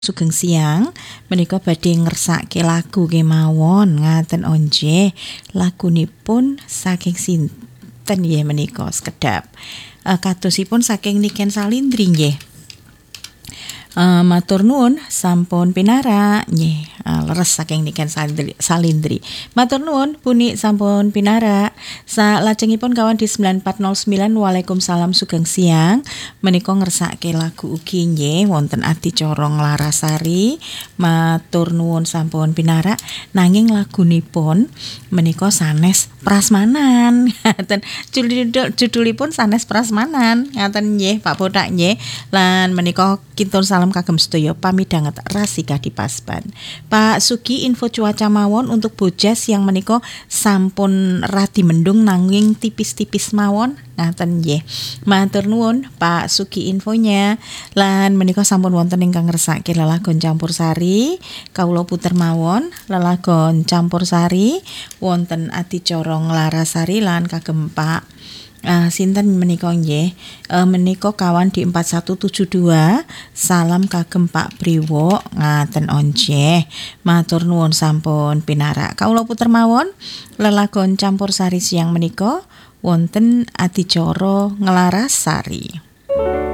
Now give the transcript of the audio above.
Sugeng siang, menika badhe ngersake lagu kemawon ngaten onje. Lagunipun saking sinten nggih menika sekedap. Kadosipun saking Niken Salindri nggih. Matur nuwun sampun pinarak nggih. Leres saking Niken Salindri. Matur nuwun puni sampun pinarak. Salajengipun kawan di 9409 Waalaikumsalam sugeng siang. Menika ngersake lagu ugi nggih wonten adicara Nglarasari. Matur nuwun sampun pinarak nanging lagunipun menika sanes prasmanan. Ngaten judulipun sanes prasmanan. Ngaten nggih Pak Botak nggih. Lan menika kintun salam kagem sedaya pamidanget Rasika Dipasban. Pak Sugi info cuaca mawon untuk Bojas yang menika sampun radi mendung nanging tipis-tipis mawon. Ngaten nggih. Matur nuwun Pak Sugi infonya. Lan menika sampun wonten ingkang ngersake lelagon campursari. Kawula puter mawon lelagon campursari wonten adicara Nglarasari lan kagem Pak sinten menika nggih menika kawan di 4172 salam kagem Pak Briwo ngaten onje. Matur nuwun sampun pinarak. Kawula puter mawon lelagon campursari siang menika wonten adicara Nglarasari.